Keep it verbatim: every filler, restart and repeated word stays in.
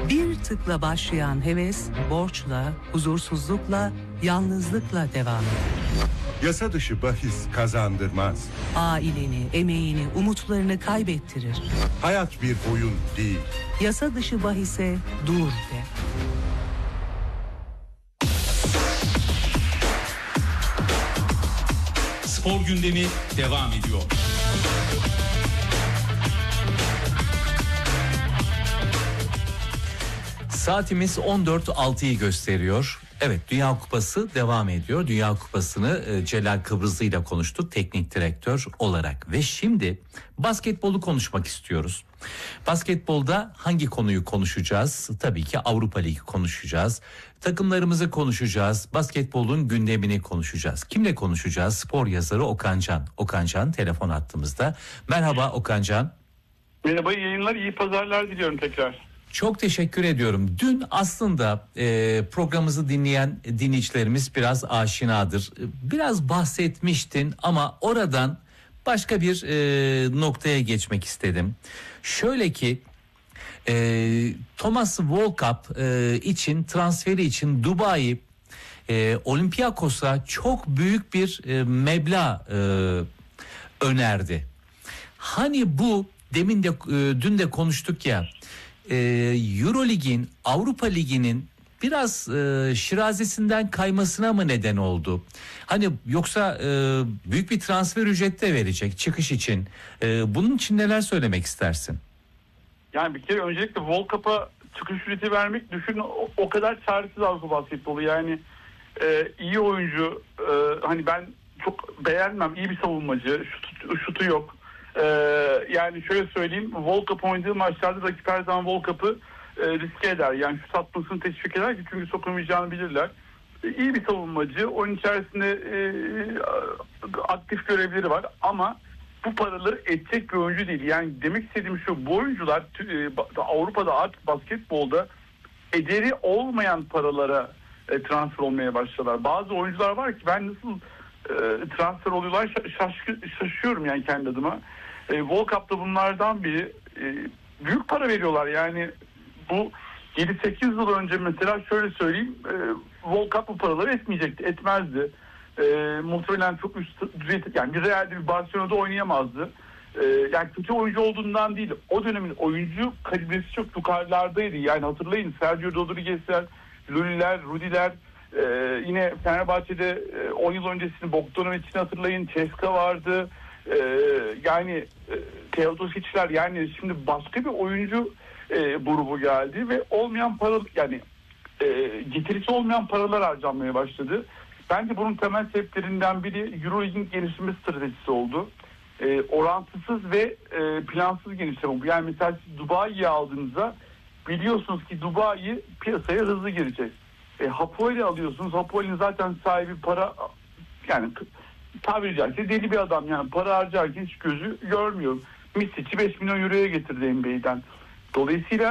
Bir tıkla başlayan heves, borçla, huzursuzlukla, yalnızlıkla devam eder. Yasa dışı bahis kazandırmaz. Aileni, emeğini, umutlarını kaybettirir. Hayat bir oyun değil. Yasa dışı bahise dur de. Spor gündemi devam ediyor. Saatimiz on dört altıyı gösteriyor. Evet, Dünya Kupası devam ediyor. Dünya Kupası'nı e, Celal Kıbrıslı ile konuştuk teknik direktör olarak. Ve şimdi basketbolu konuşmak istiyoruz. Basketbolda hangi konuyu konuşacağız? Tabii ki Avrupa Ligi konuşacağız. Takımlarımızı konuşacağız. Basketbolun gündemini konuşacağız. Kimle konuşacağız? Spor yazarı Okan Can. Okan Can telefon hattımızda. Merhaba Okan Can. Merhaba, iyi yayınlar, iyi pazarlar diliyorum tekrar. Çok teşekkür ediyorum. Dün aslında e, programımızı dinleyen dinleyicilerimiz biraz aşinadır. Biraz bahsetmiştin ama oradan başka bir e, noktaya geçmek istedim. Şöyle ki e, Thomas Volkap e, için transferi için Dubai e, Olympiakos'a çok büyük bir e, meblağ e, önerdi. Hani bu demin de e, dün de konuştuk ya. Eurolig'in, Avrupa Ligi'nin biraz e, şirazesinden kaymasına mı neden oldu? Hani yoksa e, büyük bir transfer ücreti de verecek çıkış için. E, bunun için neler söylemek istersin? Yani bir kere öncelikle Volkap'a çıkış ücreti vermek, düşün o, o kadar çaresiz Avrupa basketbolu. Yani e, iyi oyuncu, e, hani ben çok beğenmem, iyi bir savunmacı, şutu, şutu yok. Ee, yani şöyle söyleyeyim, Volkap oynadığı maçlarda rakip her zaman Volkap'ı e, riske eder. Yani şut atmasını teşvik eder ki çünkü sokamayacağını bilirler. E, iyi bir savunmacı, oyun içerisinde e, aktif görevleri var ama bu paraları edecek bir oyuncu değil. Yani demek istediğim şu, bu oyuncular e, Avrupa'da artık basketbolda ederi olmayan paralara e, transfer olmaya başladılar. Bazı oyuncular var ki ben nasıl e, transfer oluyorlar şaş- şaşıyorum yani kendi adıma. E, Volkap'ta bunlardan biri. E, büyük para veriyorlar yani bu yedi sekiz yıl önce mesela şöyle söyleyeyim, e, Volkap bu paraları etmeyecekti, etmezdi. E, muhtemelen çok üst düzey, yani bir Real'de bir Barcelona'da oynayamazdı. E, yani kötü oyuncu olduğundan değil, o dönemin oyuncu kalibresi çok yukarılardaydı. Yani hatırlayın Sergio Rodriguez'ler, Lulli'ler, Rudi'ler, e, yine Fenerbahçe'de e, on yıl öncesini Bogdanovic'ini hatırlayın, Ceska vardı. Ee, yani e, Teodosic'ler, yani şimdi başka bir oyuncu e, grubu geldi ve olmayan para, yani e, getirisi olmayan paralar harcanmaya başladı. Bence bunun temel sebeplerinden biri Euroleague'in genişleme stratejisi oldu. E, orantısız ve e, plansız genişleme. Yani mesela siz Dubai'yi aldığınızda biliyorsunuz ki Dubai piyasaya hızlı girecek. E, Hapoel'i alıyorsunuz. Hapoel'in zaten sahibi para, yani tabiri caizse deli bir adam, yani para harcarken hiç gözü görmüyor. Misic'i beş milyon euroya getirdi N B A'den. Dolayısıyla